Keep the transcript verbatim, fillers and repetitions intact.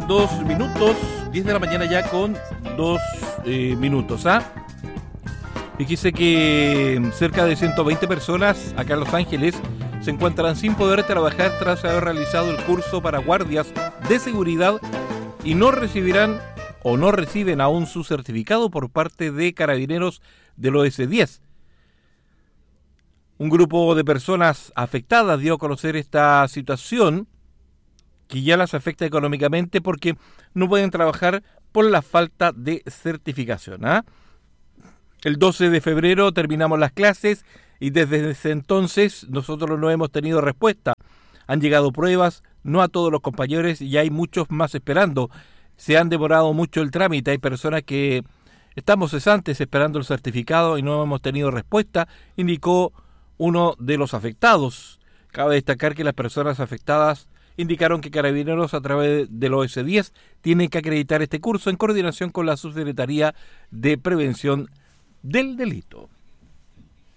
con dos minutos, diez de la mañana ya con dos eh, minutos. ¿ah? Fíjese que cerca de ciento veinte personas acá en Los Ángeles se encuentran sin poder trabajar tras haber realizado el curso para guardias de seguridad y no recibirán o no reciben aún su certificado por parte de Carabineros del O S diez. Un grupo de personas afectadas dio a conocer esta situación que ya las afecta económicamente porque no pueden trabajar por la falta de certificación. ¿ah? El doce de febrero terminamos las clases y desde ese entonces nosotros no hemos tenido respuesta. Han llegado pruebas, no a todos los compañeros y hay muchos más esperando. Se han demorado mucho el trámite, hay personas que estamos cesantes esperando el certificado y no hemos tenido respuesta, indicó uno de los afectados. Cabe destacar que las personas afectadas indicaron que Carabineros a través del O S diez tienen que acreditar este curso en coordinación con la Subsecretaría de Prevención del Delito.